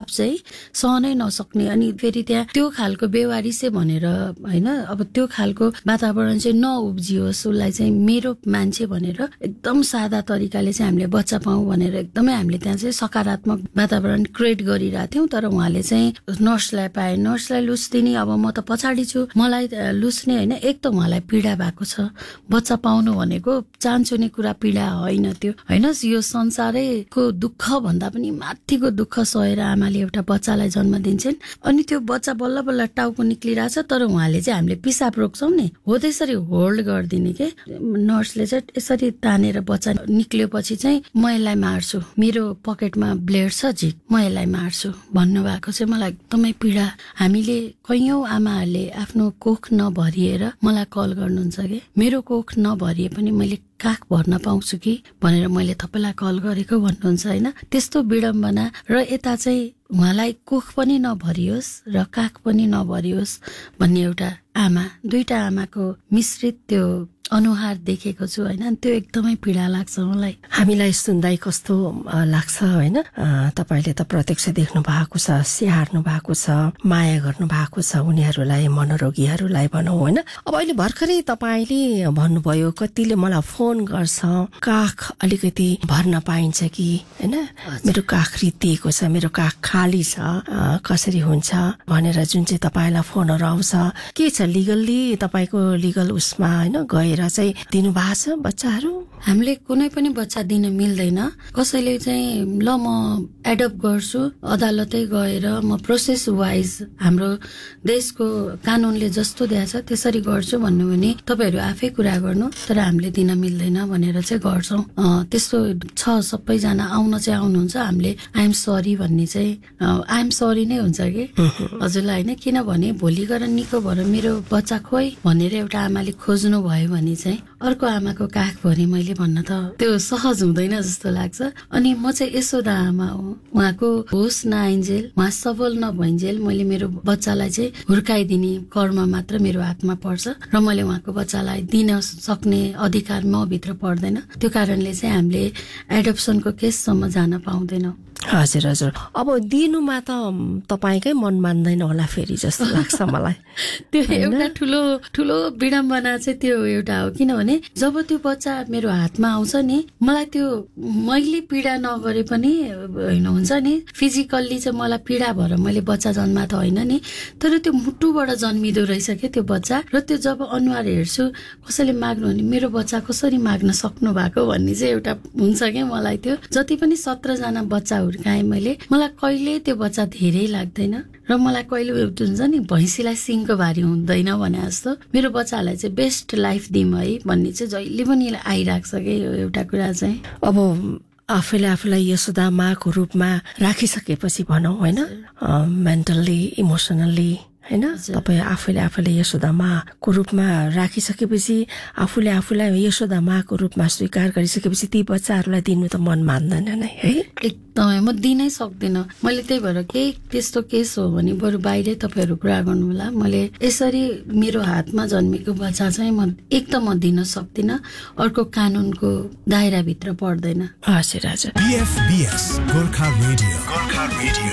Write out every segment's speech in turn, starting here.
चाहिँ सहनै नसक्ने अनि फेरि त्यहाँ त्यो खालको बेवारिसे भनेर हैन अब त्यो खालको वातावरण चाहिँ नउब्जियोस् उसलाई चाहिँ मेरो मान्छे भनेर एकदम सादा तरिकाले चाहिँ हामीले बच्चा पाऊँ भनेर एकदमै हामीले त्यहाँ चाहिँ सकारात्मक वातावरण क्रिएट गरिरहेको थियौँ। तर उहाँले चाहिँ नर्सलाई पाए, नर्सलाई लुस दिने, अब म त पछाडि छु, मलाई लुस्ने होइन। एक त उहाँलाई पीडा भएको छ, बच्चा पाउनु भनेको चान्चुने कुरा पीडा होइन त्यो होइन, यो संसारैको दुःख भन्दा पनि माथिको दुःख सहेर आमाले एउटा बच्चालाई जन्म दिन्छन् अनि त्यो बच्चा बल्ल बल्ल टाउको निक्लिरहेछ तर उहाँले चाहिँ हामीले पिसाब रोक्छौँ नि हो त्यसरी होल्ड गरिदिने के। नर्सले चाहिँ यसरी तानेर बच्चा निक्लिएपछि चाहिँ म यसलाई मार्छु, मेरो पकेटमा ब्लेड छ झिक, म यसलाई मार्छु भन्नुभएको चाहिँ मलाई एकदमै पीडा। हामीले कैयौं आमाहरूले आफ्नो कोख नभरिएर मलाई कल गर्नुहुन्छ कि मेरो कोख नभरिए पनि मैले काख भर्न पाउँछु कि भनेर मैले तपाईँलाई कल गरेको भन्नुहुन्छ होइन। त्यस्तो विडम्बना र यता चाहिँ उहाँलाई कोख पनि नभरियोस् र काख पनि नभरियोस् भन्ने एउटा आमा, दुईटा आमाको मिश्रित त्यो अनुहार देखेको छु होइन। त्यो एकदमै पीडा लाग्छ मलाई। हामीलाई सुन्दै कस्तो लाग्छ होइन, तपाईले त प्रत्यक्ष देख्नु भएको छ, स्याहार्नु भएको छ, माया गर्नु भएको छ उनीहरूलाई, मनोरोगीहरूलाई भनौँ होइन। अब अहिले भर्खरै तपाईले भन्नुभयो कतिले मलाई फोन गर्छ काख अलिकति भर्न पाइन्छ कि होइन, मेरो काख रित्तिएको छ, मेरो काख खाली छ, कसरी हुन्छ भनेर जुन चाहिँ तपाईँलाई फोनहरू आउँछ, के छ लिगल्ली तपाईँको लिगल उसमा होइन गएर चाहिँ दिनु भएको छ बच्चाहरू? हामीले कुनै पनि बच्चा दिन मिल्दैन। कसैले चाहिँ ल म एडप्ट गर्छु अदालतै गएर म प्रोसेस वाइज हाम्रो देशको कानुनले जस्तो दिएछ त्यसरी गर्छु भन्नु भने तपाईँहरू आफै कुरा गर्नु, तर हामीले दिन मिल्दैन भनेर चाहिँ गर्छौँ। त्यस्तो छ, सबैजना आउन चाहिँ आउनुहुन्छ, हामीले आइएम सरी भन्ने चाहिँ आइएम सरी नै हुन्छ कि हजुरलाई होइन। किनभने भोलि गएर निको भएर मेरो बच्चा खोइ भनेर एउटा आमाले खोज्नु भयो भने चाहिँ अर्को आमाको काखभरि मैले भन्न त त्यो सहज हुँदैन जस्तो लाग्छ। अनि म चाहिँ यशोदा आमा हो, उहाँको होस नआइन्जेल, उहाँ सबल नभइन्जेल मैले मेरो बच्चालाई चाहिँ हुर्काइदिने कर्म मात्र मेरो हातमा पर्छ र मैले उहाँको बच्चालाई दिन सक्ने अधिकार म भित्र पर्दैन। त्यो कारणले चाहिँ हामीले एडप्सनको केससम्म जान पाउँदैनौँ। हजुर हजुर। अब दिनुमा त तपाईँकै मन मान्दैन होला फेरि जस्तो लाग्छ मलाई। त्यो एउटा ठुलो ठुलो विडम्बना चाहिँ त्यो एउटा हो। किनभने जब त्यो बच्चा मेरो हातमा आउँछ नि मलाई त्यो मैले पीडा नगरे पनि होइन हुन्छ नि, फिजिकल्ली चाहिँ मलाई पीडा भएर मैले बच्चा जन्मा त होइन नि, तर त्यो मुटुबाट जन्मिँदो रहेछ क्या त्यो बच्चा। र त्यो जब अनुहार हेर्छु कसैले माग्नु भने मेरो बच्चा कसरी माग्न सक्नु भएको भन्ने चाहिँ एउटा हुन्छ क्या मलाई। त्यो जति पनि 17 जना बच्चा हुर्काएँ मैले, मलाई कहिले त्यो बच्चा धेरै लाग्दैन र मलाई कहिले हुन्छ नि भैँसीलाई सिङको भारी हुँदैन भने जस्तो मेरो बच्चाहरूलाई चाहिँ बेस्ट लाइफ दिउँ है भन्ने चाहिँ जहिले पनि आइरहेको छ कि यो एउटा कुरा चाहिँ। अब आफूलाई यशोदा माको रूपमा राखिसकेपछि भनौँ होइन, मेन्टल्ली इमोसनल्ली होइन, तपाईँ आफूले यशोदा माको रूपमा राखिसकेपछि आफूलाई यशोदा माको रूपमा स्वीकार गरिसकेपछि ती बच्चाहरूलाई दिनु त मन मान्दैन नै है। एकदमै म दिनै सक्दिनँ। मैले त्यही भएर केही त्यस्तो केस हो भने बरु बाहिरै तपाईँहरू कुरा गर्नु होला। मैले यसरी मेरो हातमा जन्मेको बच्चा चाहिँ म एक त म दिन सक्दिनँ, अर्को कानुनको दायराभित्र पर्दैन। हजुर हजुर। BFBS Gorkha radio.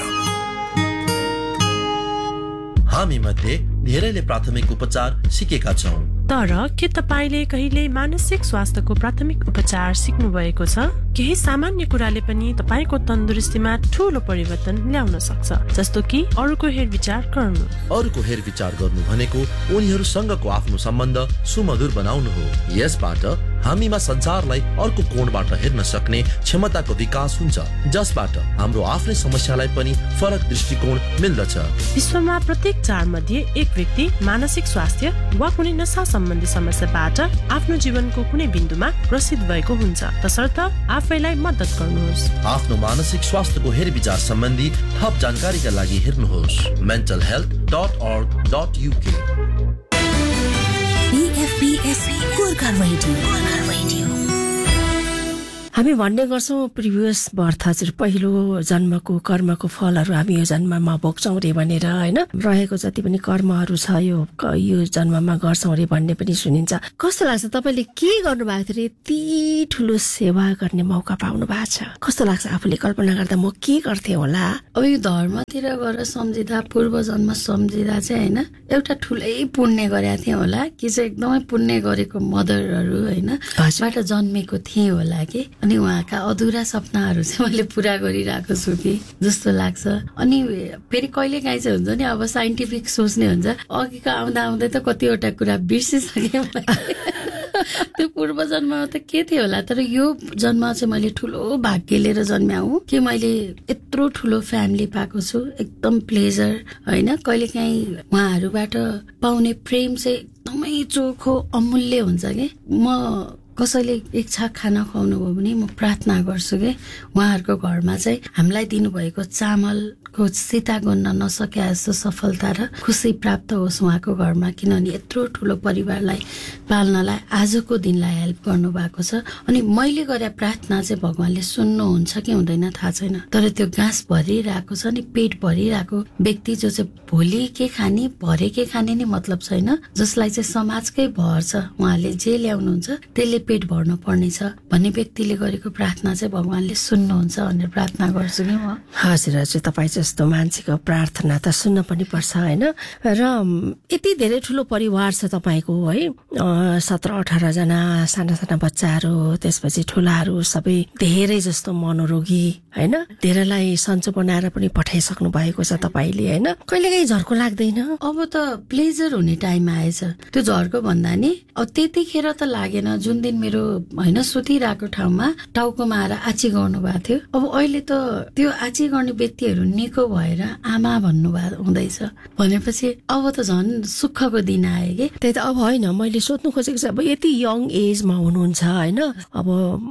हामी मध्ये धेरैले प्राथमिक उपचार सिकेका छौं, तर के तपाईले कहिले मानसिक स्वास्थ्यको प्राथमिक उपचार सिक्नु भएको छ? केही सामान्य कुराले पनि तपाईको तन्दुरुस्तीमा ठूलो परिवर्तन ल्याउन सक्छ, जस्तो कि अरूको हेरविचार गर्नु। अरूको हेरविचार गर्नु भनेको उनीहरूसँगको आफ्नो सम्बन्ध सुमधुर बनाउनु हो। यसबाट हामीमा संसारलाई अर्को कोणबाट हेर्न सक्ने क्षमताको विकास हुन्छ, जसबाट हाम्रो आफ्नै समस्यालाई पनि फरक दृष्टिकोण मिल्दछ। विश्वमा प्रत्येक 4 मध्ये 1 व्यक्ति मानसिक स्वास्थ्य वा कुनै नशा सम्बन्धी समस्याबाट आफ्नो जीवनको कुनै बिन्दुमा ग्रसित भएको हुन्छ। तसर्थ आफैलाई मद्दत गर्नुहोस्। आफ्नो मानसिक स्वास्थ्यको हेरविचार सम्बन्धी थप जानकारीका लागि हेर्नुहोस् mentalhealth.org.uk। BFBS Gorkha radio. हामी भन्ने गर्छौँ प्रिभियस बर्थ हजुर पहिलो जन्मको कर्मको फलहरू हामी यो जन्ममा भोग्छौँ रे भनेर होइन, रहेको जति पनि कर्महरू छ यो जन्ममा गर्छौँ रे भन्ने पनि सुनिन्छ। कस्तो लाग्छ तपाईँले के गर्नुभएको थियो यति ठुलो सेवा गर्ने मौका पाउनु भएको छ? कस्तो लाग्छ आफूले कल्पना गर्दा म के गर्थेँ होला? अब यो धर्मतिर गएर सम्झिँदा पूर्व जन्म सम्झिँदा चाहिँ होइन एउटा ठुलै पुण्य गरेको थिएँ होला कि चाहिँ एकदमै पुण्य गरेको मदरहरू होइन बाट जन्मेको थिएँ होला कि, अनि उहाँका अधुरा सपनाहरू चाहिँ मैले पुरा गरिरहेको छु कि जस्तो लाग्छ। अनि फेरि कहिले काहीँ चाहिँ हुन्छ नि अब साइन्टिफिक सोच्ने हुन्छ अघिको आउँदा आउँदै त कतिवटा कुरा बिर्सिसकेँ त्यो पूर्व जन्ममा त के थियो होला, तर यो जन्म चाहिँ मैले ठुलो भाग्य लिएर जन्म्याउ कि मैले यत्रो ठुलो फ्यामिली पाएको छु, एकदम प्लेजर होइन। कहिले काहीँ उहाँहरूबाट पाउने प्रेम चाहिँ एकदमै चोखो अमूल्य हुन्छ कि म कसैले एक छाक खाना खुवाउनु भयो भने म प्रार्थना गर्छु कि उहाँहरूको घरमा चाहिँ हामीलाई दिनुभएको चामलको सिता गोन्न नसके जस्तो सफलता र खुसी प्राप्त होस् उहाँको घरमा, किनभने यत्रो ठुलो परिवारलाई पाल्नलाई आजको दिनलाई हेल्प गर्नु भएको छ। अनि मैले गरे प्रार्थना चाहिँ भगवानले सुन्नुहुन्छ कि हुँदैन थाहा छैन, तर त्यो गाँस भरिरहेको छ नि, पेट भरिरहेको व्यक्ति जो चाहिँ भोलि के खाने भरे के खाने नि मतलब छैन, जसलाई चाहिँ समाजकै भर छ, उहाँले जे ल्याउनुहुन्छ त्यसले पेट भर्नु पर्ने छ भन्ने व्यक्तिले गरेको प्रार्थना चाहिँ भगवानले सुन्नुहुन्छ भनेर प्रार्थना गर्छु कि म। हजुर हजुर, तपाईँ जस्तो मान्छेको प्रार्थना त सुन्न पनि पर्छ होइन। र यति धेरै ठुलो परिवार छ तपाईँको है, 17-18 जना साना साना बच्चाहरू, त्यसपछि ठुलाहरू सबै धेरै जस्तो मनोरोगी होइन, धेरैलाई सन्चो बनाएर पनि पठाइसक्नु भएको छ तपाईँले होइन। कहिलेकाहीँ झर्को लाग्दैन? अब त प्लेजर हुने टाइम आएछ, त्यो झर्को भन्दा नि अब त्यतिखेर त लागेन जुन दिन मेरो होइन सुतिरहेको ठाउँमा टाउकोमा आएर आची गर्नु भएको थियो। अब अहिले त त्यो आची गर्ने व्यक्तिहरू निको भएर आमा भन्नु हुँदैछ भनेपछि अब त झन् सुखको दिन आयो कि। त्यही त अब होइन मैले सोध्नु खोजेको चाहिँ अब यति यङ एजमा हुनुहुन्छ होइन, अब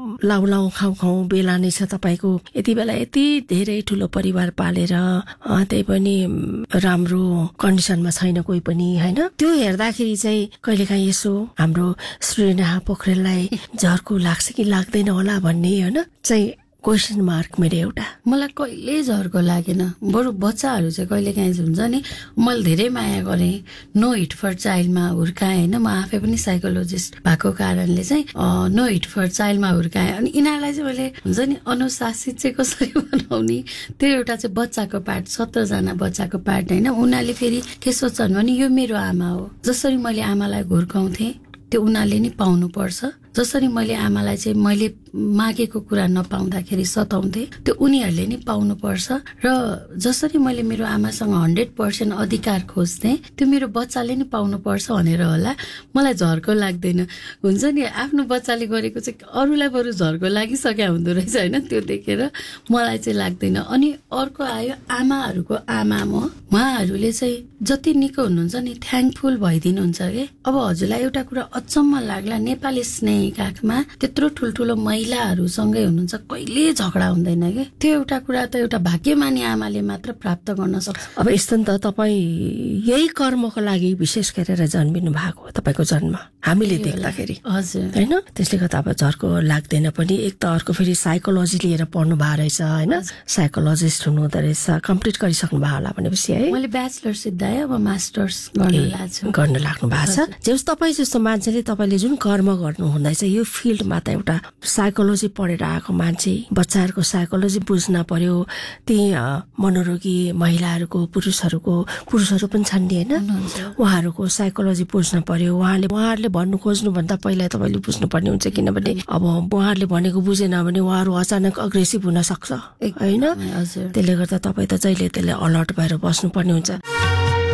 लाउ खाउ बेला नै छ तपाईँको, यति बेला यति धेरै ठुलो परिवार पालेर त्यही पनि राम्रो कन्डिसनमा छैन कोही पनि होइन। त्यो हेर्दाखेरि चाहिँ कहिलेकाहीँ यसो हाम्रो श्रीनेहा पोखरेललाई झर्को लाग्छ कि लाग्दैन होला भन्ने होइन चाहिँ क्वेसन मार्क मेरो एउटा। मलाई कहिले झर्को लागेन, बरु बच्चाहरू चाहिँ कहिले काहीँ हुन्छ नि मैले धेरै माया गरेँ, नो हिट फर चाइल्डमा हुर्काएँ होइन, म आफै पनि साइकोलोजिस्ट भएको कारणले चाहिँ नो हिट फर चाइल्डमा हुर्काएँ। अनि यिनीहरूलाई चाहिँ मैले हुन्छ नि अनुशासित चाहिँ कसरी बनाउने त्यो एउटा चाहिँ बच्चाको पार्ट, 17 जना बच्चाको पार्ट होइन। उनीहरूले फेरि के सोच्छन् भने यो मेरो आमा हो, जसरी मैले आमालाई हुर्काउँथेँ त्यो उनीहरूले नि पाउनु पर्छ, जसरी मैले आमालाई चाहिँ मैले मागेको कुरा नपाउँदाखेरि सताउँथे त्यो उनीहरूले नि पाउनु पर्छ, र जसरी मैले मेरो आमासँग 100% अधिकार खोज्थेँ त्यो मेरो बच्चाले नि पाउनु पर्छ भनेर होला मलाई झर्को लाग्दैन। हुन्छ नि आफ्नो बच्चाले गरेको चाहिँ अरूलाई बरु झर्को लागिसक्या हुँदो रहेछ होइन, त्यो देखेर मलाई चाहिँ लाग्दैन। अनि अर्को आयो आमाहरूको आमा म, उहाँहरूले चाहिँ जति निको हुनुहुन्छ नि थ्याङ्कफुल भइदिनुहुन्छ कि। अब हजुरलाई एउटा कुरा अचम्म लाग्ला, नेपाली स्नेह काखमा त्यत्रो ठुल्ठुलो महिलाहरूसँगै हुनुहुन्छ कहिले झगडा हुँदैन कि, त्यो एउटा कुरा त एउटा भाग्यमानी आमाले मात्र प्राप्त गर्न सक्छ। अब यस्तो नि त तपाईँ यही कर्मको लागि विशेष गरेर जन्मिनु भएको हो, तपाईँको जन्म हामीले देख्दाखेरि हजुर होइन, त्यसले गर्दा अब झर्को लाग्दैन पनि। एक त अर्को फेरि साइकोलोजी लिएर पढ्नु भएको रहेछ होइन, साइकोलोजिस्ट हुनुहुँदो रहेछ, कम्प्लिट गरिसक्नु भयो होला भनेपछि है। मैले ब्याचलर सिद्धाएँ, अब मास्टर्स गर्न लाग्नु भएको छ। जस तपाईँ जस्तो मान्छेले तपाईँले जुन कर्म गर्नु हुँदैछ यो फिल्डमा त एउटा साइकोलोजी पढेर आएको मान्छे, बच्चाहरूको साइकोलोजी बुझ्न पर्यो, ती मनोरोगी महिलाहरूको पुरुषहरू पनि छन् नि होइन, उहाँहरूको साइकोलोजी बुझ्न पर्यो। उहाँहरूले भन्नु खोज्नुभन्दा पहिला तपाईँले बुझ्नुपर्ने हुन्छ, किनभने अब उहाँहरूले भनेको बुझेन भने उहाँहरू अचानक अग्रेसिभ हुन सक्छ होइन। त्यसले गर्दा तपाईँ त जहिले त्यसले अलर्ट भएर बस्नुपर्ने हुन्छ।